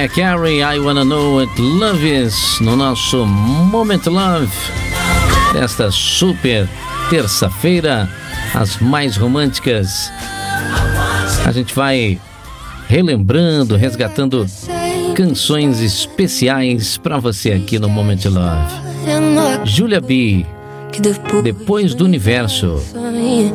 Mariah Carey, I Wanna Know What Love Is, no nosso Moment Love, desta super terça-feira, as mais românticas. A gente vai relembrando, resgatando canções especiais para você aqui no Moment Love. Julia B, Depois do Universo.